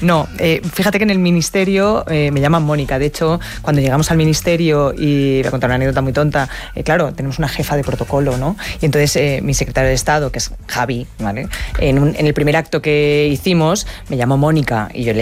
No, fíjate que en el ministerio me llaman Mónica. De hecho, cuando llegamos al ministerio, y voy a contar una anécdota muy tonta, claro, tenemos una jefa de protocolo, ¿no? Y entonces mi secretario de Estado, que es Javi, ¿vale? En el primer acto que hicimos, me llamó Mónica y yo le